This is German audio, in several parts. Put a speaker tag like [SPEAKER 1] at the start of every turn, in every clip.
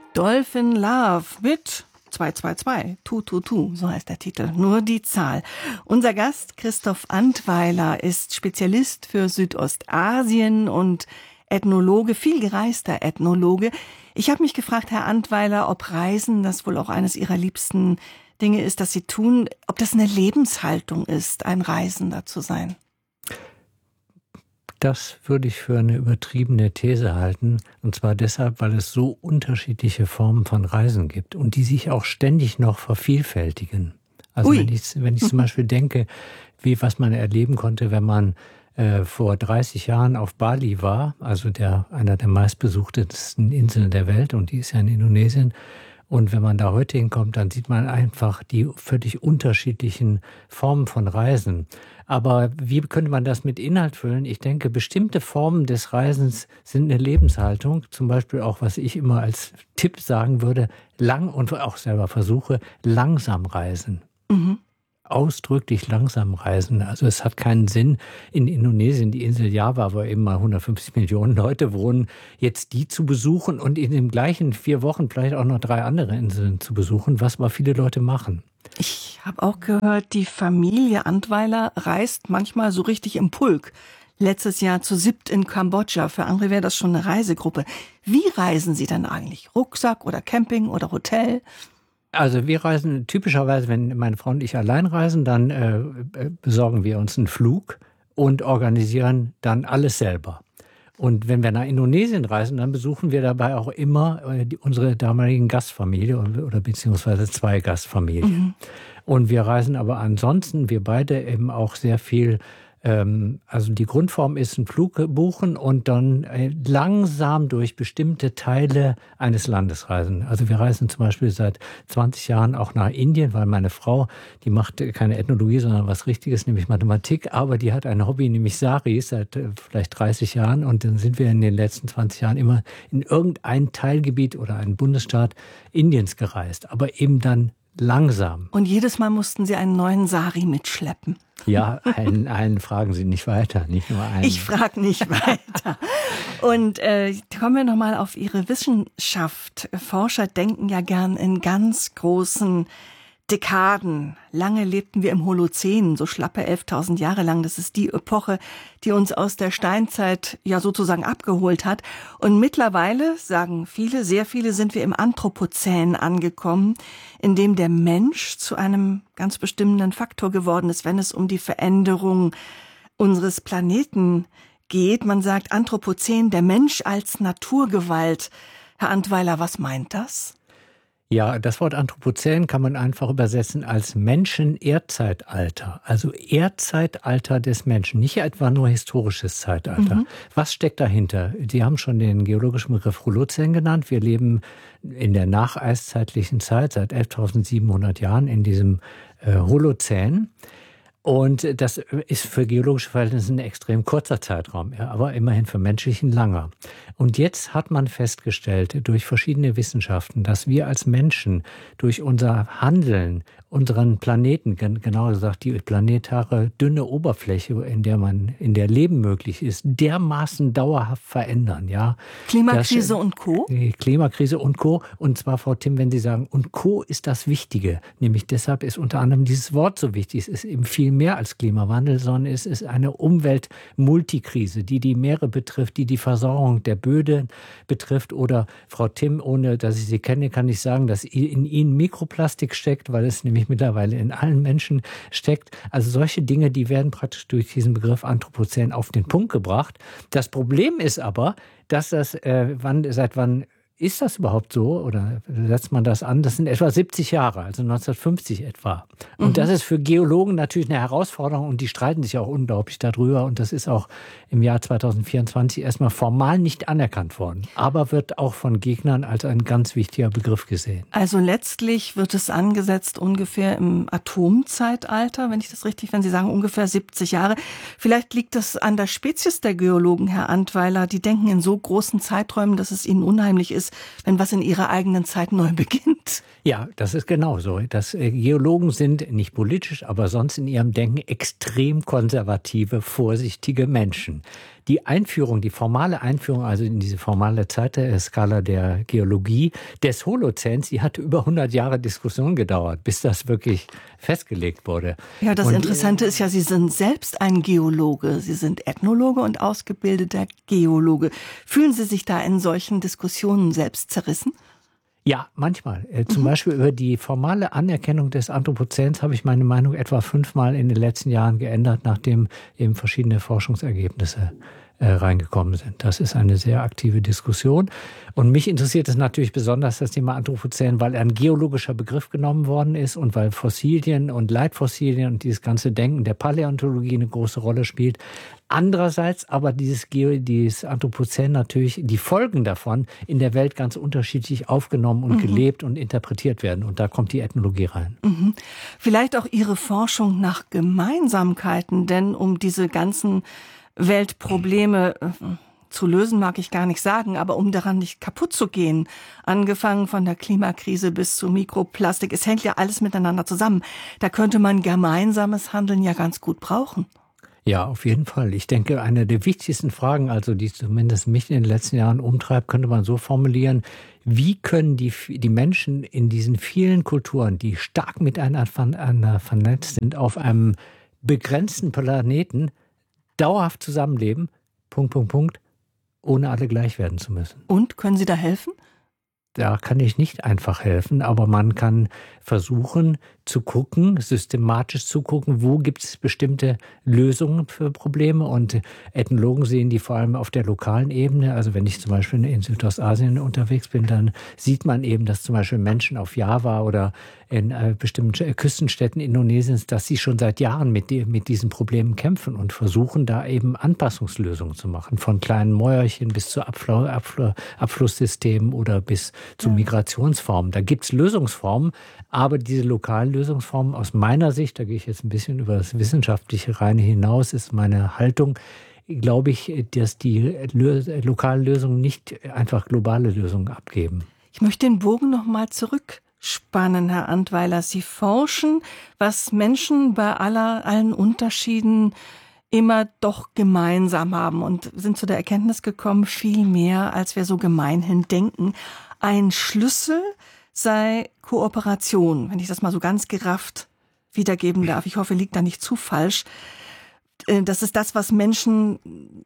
[SPEAKER 1] Dolphin Love mit 222, tu, so heißt der Titel, nur die Zahl. Unser Gast Christoph Antweiler ist Spezialist für Südostasien und Ethnologe, viel gereister Ethnologe. Ich habe mich gefragt, Herr Antweiler, ob Reisen, das wohl auch eines Ihrer liebsten Dinge ist, das Sie tun, ob das eine Lebenshaltung ist, ein Reisender zu sein.
[SPEAKER 2] Das würde ich für eine übertriebene These halten. Und zwar deshalb, weil es so unterschiedliche Formen von Reisen gibt und die sich auch ständig noch vervielfältigen. Also wenn ich zum Beispiel denke, was man erleben konnte, wenn man vor 30 Jahren auf Bali war, also einer der meistbesuchtesten Inseln der Welt, und die ist ja in Indonesien. Und wenn man da heute hinkommt, dann sieht man einfach die völlig unterschiedlichen Formen von Reisen. Aber wie könnte man das mit Inhalt füllen? Ich denke, bestimmte Formen des Reisens sind eine Lebenshaltung. Zum Beispiel auch, was ich immer als Tipp sagen würde, und auch selber versuche, langsam reisen. Mhm. Ausdrücklich langsam reisen. Also es hat keinen Sinn, in Indonesien, die Insel Java, wo eben mal 150 Millionen Leute wohnen, jetzt die zu besuchen und in den gleichen 4 Wochen vielleicht auch noch 3 andere Inseln zu besuchen, was aber viele Leute machen.
[SPEAKER 1] Ich habe auch gehört, die Familie Antweiler reist manchmal so richtig im Pulk. Letztes Jahr zu 7 in Kambodscha. Für andere wäre das schon eine Reisegruppe. Wie reisen Sie denn eigentlich? Rucksack oder Camping oder Hotel?
[SPEAKER 2] Also wir reisen typischerweise, wenn meine Frau und ich allein reisen, dann besorgen wir uns einen Flug und organisieren dann alles selber. Und wenn wir nach Indonesien reisen, dann besuchen wir dabei auch immer unsere damaligen Gastfamilie oder beziehungsweise 2 Gastfamilien. Mhm. Und wir reisen aber ansonsten, wir beide eben auch sehr viel. Also die Grundform ist ein Flug buchen und dann langsam durch bestimmte Teile eines Landes reisen. Also wir reisen zum Beispiel seit 20 Jahren auch nach Indien, weil meine Frau, die macht keine Ethnologie, sondern was Richtiges, nämlich Mathematik, aber die hat ein Hobby, nämlich Saris, seit vielleicht 30 Jahren. Und dann sind wir in den letzten 20 Jahren immer in irgendein Teilgebiet oder einen Bundesstaat Indiens gereist, aber eben dann langsam.
[SPEAKER 1] Und jedes Mal mussten Sie einen neuen Sari mitschleppen.
[SPEAKER 2] Ja, einen fragen Sie nicht weiter, nicht nur einen.
[SPEAKER 1] Ich frage nicht weiter. Und kommen wir nochmal auf Ihre Wissenschaft. Forscher denken ja gern in ganz großen Dekaden. Lange lebten wir im Holozän, so schlappe 11.000 Jahre lang. Das ist die Epoche, die uns aus der Steinzeit ja sozusagen abgeholt hat. Und mittlerweile, sagen viele, sehr viele, sind wir im Anthropozän angekommen, in dem der Mensch zu einem ganz bestimmenden Faktor geworden ist, wenn es um die Veränderung unseres Planeten geht. Man sagt Anthropozän, der Mensch als Naturgewalt. Herr Antweiler, was meint das?
[SPEAKER 2] Ja, das Wort Anthropozän kann man einfach übersetzen als Menschen-Erdzeitalter. Also Erdzeitalter des Menschen, nicht etwa nur historisches Zeitalter. Mhm. Was steckt dahinter? Sie haben schon den geologischen Begriff Holozän genannt. Wir leben in der nacheiszeitlichen Zeit, seit 11.700 Jahren, in diesem Holozän. Und das ist für geologische Verhältnisse ein extrem kurzer Zeitraum, ja, aber immerhin für menschlich ein langer. Und jetzt hat man festgestellt durch verschiedene Wissenschaften, dass wir als Menschen durch unser Handeln unseren Planeten, genauer gesagt die planetare dünne Oberfläche, in der Leben möglich ist, dermaßen dauerhaft verändern. Ja,
[SPEAKER 1] Klimakrise und Co.?
[SPEAKER 2] Klimakrise und Co. Und zwar, Frau Timm, wenn Sie sagen, und Co. ist das Wichtige. Nämlich deshalb ist unter anderem dieses Wort so wichtig. Es ist eben viel mehr als Klimawandel, sondern es ist eine Umweltmultikrise, die Meere betrifft, die Versorgung der Böden betrifft. Oder Frau Timm, ohne dass ich Sie kenne, kann ich sagen, dass in Ihnen Mikroplastik steckt, weil es nämlich mittlerweile in allen Menschen steckt. Also solche Dinge, die werden praktisch durch diesen Begriff Anthropozän auf den Punkt gebracht. Das Problem ist aber, dass das, seit wann ist das überhaupt so oder setzt man das an? Das sind etwa 70 Jahre, also 1950 etwa. Und das ist für Geologen natürlich eine Herausforderung und die streiten sich auch unglaublich darüber. Und das ist auch im Jahr 2024 erstmal formal nicht anerkannt worden, aber wird auch von Gegnern als ein ganz wichtiger Begriff gesehen.
[SPEAKER 1] Also letztlich wird es angesetzt ungefähr im Atomzeitalter, wenn Sie sagen ungefähr 70 Jahre. Vielleicht liegt das an der Spezies der Geologen, Herr Antweiler. Die denken in so großen Zeiträumen, dass es ihnen unheimlich ist, wenn was in ihrer eigenen Zeit neu beginnt.
[SPEAKER 2] Ja, das ist genau so. Geologen sind nicht politisch, aber sonst in ihrem Denken extrem konservative, vorsichtige Menschen. die Einführung, die formale Einführung, also in diese formale Zeitskala der Geologie des Holozäns, die hat über 100 Jahre Diskussion gedauert, bis das wirklich festgelegt wurde.
[SPEAKER 1] Ja, das Interessante ist ja, Sie sind selbst ein Geologe. Sie sind Ethnologe und ausgebildeter Geologe. Fühlen Sie sich da in solchen Diskussionen selbst zerrissen?
[SPEAKER 2] Ja, manchmal. Zum Beispiel über die formale Anerkennung des Anthropozäns habe ich meine Meinung etwa 5-mal in den letzten Jahren geändert, nachdem eben verschiedene Forschungsergebnisse reingekommen sind. Das ist eine sehr aktive Diskussion. Und mich interessiert es natürlich besonders das Thema Anthropozän, weil ein geologischer Begriff genommen worden ist und weil Fossilien und Leitfossilien und dieses ganze Denken der Paläontologie eine große Rolle spielt. Andererseits aber dieses Anthropozän natürlich, die Folgen davon in der Welt ganz unterschiedlich aufgenommen und gelebt und interpretiert werden. Und da kommt die Ethnologie rein.
[SPEAKER 1] Vielleicht auch Ihre Forschung nach Gemeinsamkeiten, denn um diese ganzen Weltprobleme zu lösen, mag ich gar nicht sagen, aber um daran nicht kaputt zu gehen, angefangen von der Klimakrise bis zu Mikroplastik, es hängt ja alles miteinander zusammen. Da könnte man gemeinsames Handeln ja ganz gut brauchen.
[SPEAKER 2] Ja, auf jeden Fall. Ich denke, eine der wichtigsten Fragen, also die zumindest mich in den letzten Jahren umtreibt, könnte man so formulieren: Wie können die Menschen in diesen vielen Kulturen, die stark miteinander vernetzt sind, auf einem begrenzten Planeten dauerhaft zusammenleben, ... ohne alle gleich werden zu müssen?
[SPEAKER 1] Und können Sie da helfen?
[SPEAKER 2] Da kann ich nicht einfach helfen, aber man kann versuchen zu gucken, systematisch zu gucken, wo gibt es bestimmte Lösungen für Probleme. Und Ethnologen sehen die vor allem auf der lokalen Ebene. Also wenn ich zum Beispiel in Südostasien unterwegs bin, dann sieht man eben, dass zum Beispiel Menschen auf Java oder in bestimmten Küstenstädten Indonesiens, dass sie schon seit Jahren mit diesen Problemen kämpfen und versuchen, da eben Anpassungslösungen zu machen. Von kleinen Mäuerchen bis zu Abflusssystemen oder bis zu Migrationsformen. Da gibt es Lösungsformen, aber diese lokalen Lösungsformen aus meiner Sicht, da gehe ich jetzt ein bisschen über das Wissenschaftliche rein hinaus, ist meine Haltung, glaube ich, dass die lokalen Lösungen nicht einfach globale Lösungen abgeben.
[SPEAKER 1] Ich möchte den Bogen noch mal zurückspannen, Herr Antweiler. Sie forschen, was Menschen bei allen Unterschieden immer doch gemeinsam haben und sind zu der Erkenntnis gekommen, viel mehr, als wir so gemeinhin denken. Ein Schlüssel sei Kooperation, wenn ich das mal so ganz gerafft wiedergeben darf. Ich hoffe, liegt da nicht zu falsch. Das ist das, was Menschen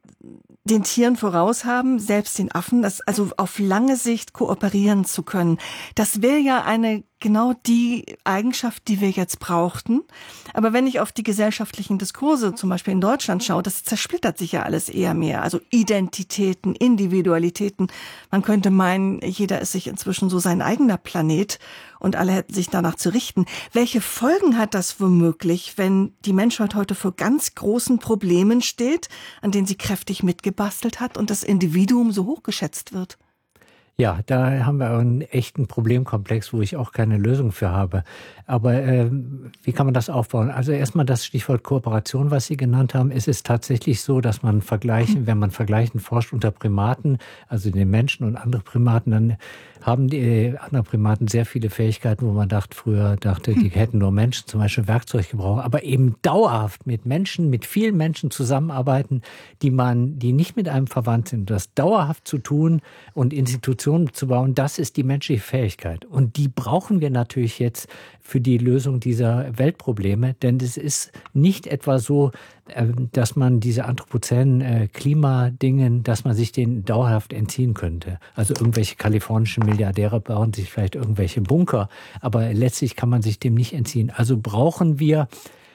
[SPEAKER 1] den Tieren voraus haben, selbst den Affen, also auf lange Sicht kooperieren zu können. Das wäre ja genau die Eigenschaft, die wir jetzt brauchten. Aber wenn ich auf die gesellschaftlichen Diskurse, zum Beispiel in Deutschland schaue, das zersplittert sich ja alles eher mehr. Also Identitäten, Individualitäten. Man könnte meinen, jeder ist sich inzwischen so sein eigener Planet und alle hätten sich danach zu richten. Welche Folgen hat das womöglich, wenn die Menschheit heute vor ganz großen Problemen steht, an denen sie kräftig mitgebastelt hat und das Individuum so hochgeschätzt wird?
[SPEAKER 2] Ja, da haben wir einen echten Problemkomplex, wo ich auch keine Lösung für habe. Aber wie kann man das aufbauen? Also erstmal das Stichwort Kooperation, was Sie genannt haben. Es ist tatsächlich so, dass man wenn man vergleichen forscht unter Primaten, also den Menschen und andere Primaten, dann haben die anderen Primaten sehr viele Fähigkeiten, wo man früher dachte, die hätten nur Menschen zum Beispiel Werkzeug gebraucht, aber eben dauerhaft mit vielen Menschen zusammenarbeiten, die nicht mit einem verwandt sind. Das dauerhaft zu tun und Institutionen zu bauen, das ist die menschliche Fähigkeit. Und die brauchen wir natürlich jetzt für die Lösung dieser Weltprobleme, denn es ist nicht etwa so, dass man diese anthropozänen Klimadingen, dass man sich denen dauerhaft entziehen könnte. Also irgendwelche kalifornischen Milliardäre bauen sich vielleicht irgendwelche Bunker, aber letztlich kann man sich dem nicht entziehen. Also brauchen wir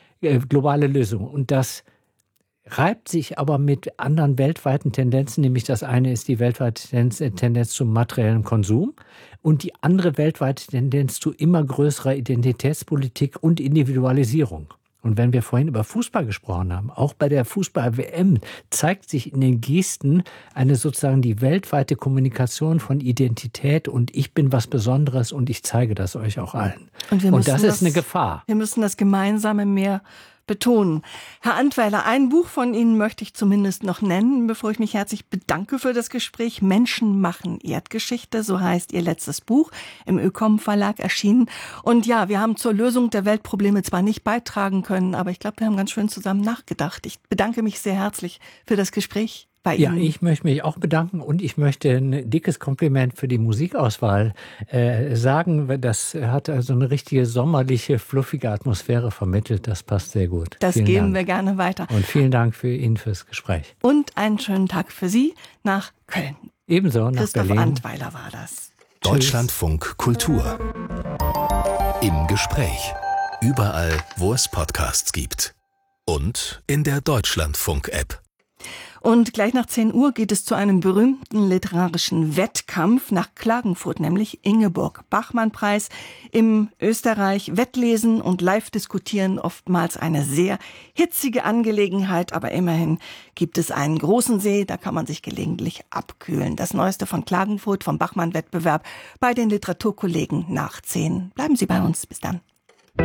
[SPEAKER 2] globale Lösungen. Und das reibt sich aber mit anderen weltweiten Tendenzen, nämlich das eine ist die weltweite Tendenz zum materiellen Konsum und die andere weltweite Tendenz zu immer größerer Identitätspolitik und Individualisierung. Und wenn wir vorhin über Fußball gesprochen haben, auch bei der Fußball-WM zeigt sich in den Gesten sozusagen die weltweite Kommunikation von Identität und ich bin was Besonderes und ich zeige das euch auch allen. Und das ist eine Gefahr.
[SPEAKER 1] Wir müssen das Gemeinsame mehr betonen. Herr Antweiler, ein Buch von Ihnen möchte ich zumindest noch nennen, bevor ich mich herzlich bedanke für das Gespräch. Menschen machen Erdgeschichte, so heißt Ihr letztes Buch, im Ökom Verlag erschienen. Und ja, wir haben zur Lösung der Weltprobleme zwar nicht beitragen können, aber ich glaube, wir haben ganz schön zusammen nachgedacht. Ich bedanke mich sehr herzlich für das Gespräch. bei Ihnen.
[SPEAKER 2] Ja, ich möchte mich auch bedanken und ich möchte ein dickes Kompliment für die Musikauswahl sagen. Das hat also eine richtige sommerliche, fluffige Atmosphäre vermittelt. Das passt sehr gut.
[SPEAKER 1] Das
[SPEAKER 2] vielen
[SPEAKER 1] geben
[SPEAKER 2] Dank.
[SPEAKER 1] wir gerne weiter.
[SPEAKER 2] Und vielen Dank für Ihnen fürs Gespräch.
[SPEAKER 1] Und einen schönen Tag für Sie nach Köln.
[SPEAKER 2] Ebenso nach
[SPEAKER 1] Christoph
[SPEAKER 2] Berlin.
[SPEAKER 1] Antweiler war das.
[SPEAKER 3] Deutschlandfunk Kultur. Im Gespräch. Überall, wo es Podcasts gibt. Und in der Deutschlandfunk-App.
[SPEAKER 1] Und gleich nach 10 Uhr geht es zu einem berühmten literarischen Wettkampf nach Klagenfurt, nämlich Ingeborg-Bachmann-Preis. Im Österreich Wettlesen und Live-Diskutieren oftmals eine sehr hitzige Angelegenheit, aber immerhin gibt es einen großen See, da kann man sich gelegentlich abkühlen. Das Neueste von Klagenfurt, vom Bachmann-Wettbewerb bei den Literaturkollegen nach 10. Bleiben Sie bei uns, bis dann.